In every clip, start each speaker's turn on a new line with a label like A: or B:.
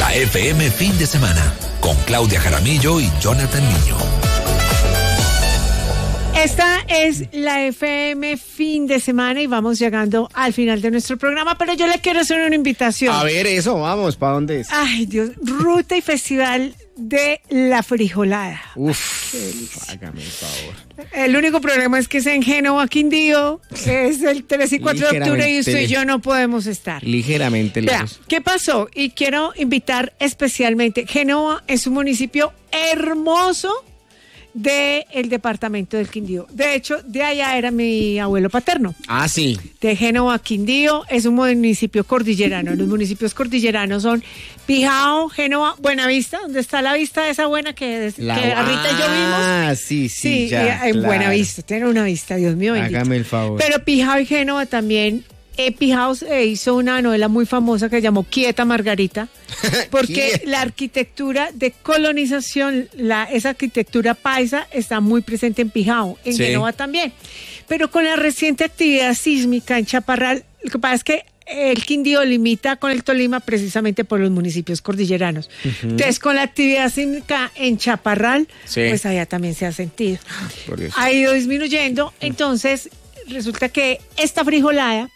A: La FM Fin de Semana, con Claudia Jaramillo y Jonathan Niño.
B: Esta es la FM Fin de Semana y vamos llegando al final de nuestro programa, pero yo le quiero hacer una invitación.
C: A ver eso, vamos, ¿para dónde es?
B: Ay, Dios, ruta y festival de la frijolada.
C: Uf, hágame el favor.
B: El único problema es que es en Génova, Quindío, que es el 3 y 4 de octubre y usted y yo no podemos estar.
C: Ligeramente
B: Vea,
C: lejos.
B: ¿qué pasó? Y quiero invitar especialmente, Génova es un municipio hermoso del departamento del Quindío. De hecho, de allá era mi abuelo paterno.
C: Ah, sí.
B: De Génova, Quindío, es un municipio cordillerano. Los municipios cordilleranos son Pijao, Génova, Buenavista, donde está la vista esa buena que Rita y yo vimos.
C: Ah, sí, ya,
B: en
C: claro.
B: Buenavista, tiene una vista, Dios mío bendito.
C: Hágame el favor.
B: Pero Pijao y Génova también. Pijao hizo una novela muy famosa que se llamó Quieta Margarita, porque la arquitectura de colonización, esa arquitectura paisa está muy presente en Pijao, en Génova también. Pero con la reciente actividad sísmica en Chaparral, lo que pasa es que el Quindío limita con el Tolima precisamente por los municipios cordilleranos. Entonces, con la actividad sísmica en Chaparral, pues allá también se ha sentido. Ha ido disminuyendo, entonces resulta que esta frijolada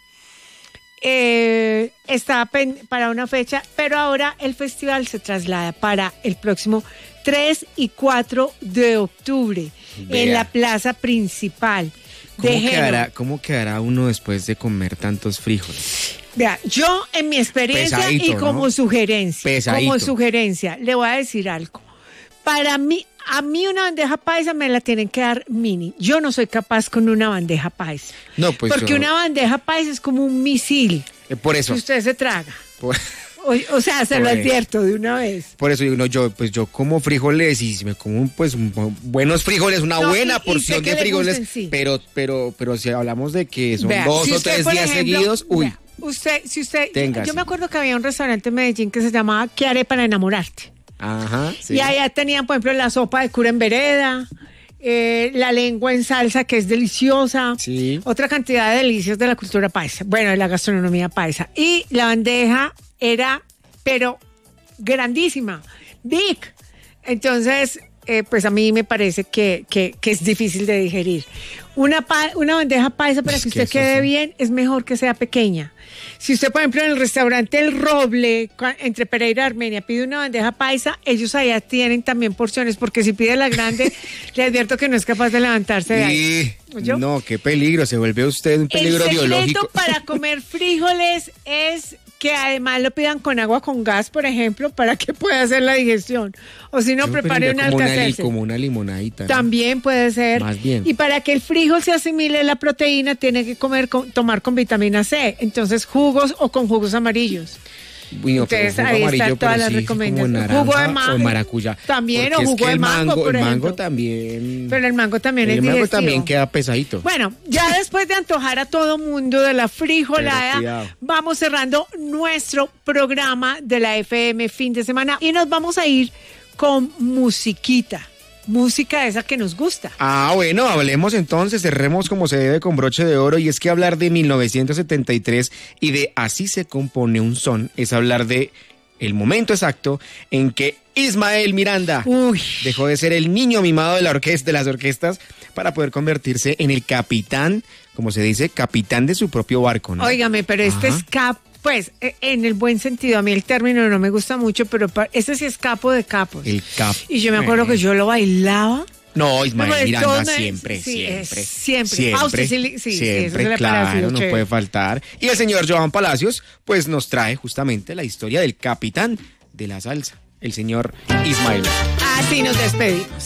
B: está para una fecha, pero ahora el festival se traslada para el próximo 3 y 4 de octubre en la plaza principal de Génova.
C: ¿Cómo quedará uno después de comer tantos frijoles?
B: Vea, yo en mi experiencia
C: Pesadito,
B: y como
C: Pesadito.
B: sugerencia, le voy a decir algo. Para mí, a mí una bandeja paisa me la tienen que dar mini. Yo no soy capaz con una bandeja paisa.
C: No, pues
B: porque una bandeja paisa es como un misil.
C: Por eso.
B: Que usted se traga.
C: Por,
B: o sea, se lo advierto de una vez.
C: Por eso digo, yo como frijoles y si me como buenos frijoles, una buena porción de frijoles, gusten, pero si hablamos de que son 2 o 3 días seguidos, uy.
B: Vea, yo me acuerdo que había un restaurante en Medellín que se llamaba ¿Qué haré para enamorarte?
C: Ajá, sí.
B: Y allá tenían, por ejemplo, la sopa de cura en vereda, la lengua en salsa, que es deliciosa, otra cantidad de delicias de la cultura paisa, bueno, de la gastronomía paisa. Y la bandeja era, pero grandísima, big. Entonces, pues a mí me parece que es difícil de digerir. Una bandeja paisa para que usted quede bien es mejor que sea pequeña. Si usted, por ejemplo, en el restaurante El Roble, entre Pereira y Armenia, pide una bandeja paisa, ellos allá tienen también porciones, porque si pide la grande, le advierto que no es capaz de levantarse de ahí.
C: No, qué peligro, se vuelve usted un peligro biológico.
B: El secreto para comer frijoles es que además lo pidan con agua con gas, por ejemplo, para que pueda hacer la digestión. O si no, prepare un alcacelser.
C: Como una limonadita, ¿no?
B: También puede ser.
C: Más bien.
B: Y para que el frijol se asimile la proteína, tiene que tomar con vitamina C. Entonces, jugos o con jugos amarillos.
C: Bueno,
B: entonces ahí están todas las recomendaciones.
C: Jugo de mango o maracuyá.
B: También, o jugo de mango, por ejemplo.
C: El mango también.
B: Pero el mango también es digestivo.
C: El mango también queda pesadito.
B: Bueno, ya después de antojar a todo mundo de la frijolada, vamos cerrando nuestro programa de la FM Fin de Semana y nos vamos a ir con musiquita. Música esa que nos gusta.
C: Ah, bueno, hablemos entonces, cerremos como se debe con broche de oro, y es que hablar de 1973 y de Así se compone un son es hablar de el momento exacto en que Ismael Miranda dejó de ser el niño mimado de las orquestas para poder convertirse en el capitán, como se dice, capitán de su propio barco, ¿no?
B: Óigame, pero este es pues, en el buen sentido, a mí el término no me gusta mucho, pero este sí es capo de capos.
C: El capo.
B: Y yo me acuerdo que yo lo bailaba.
C: No, Ismael Miranda siempre.
B: Ah, usted
C: siempre, claro, no puede faltar. Y el señor Joan Palacios, pues nos trae justamente la historia del capitán de la salsa, el señor Ismael.
B: Así nos despedimos.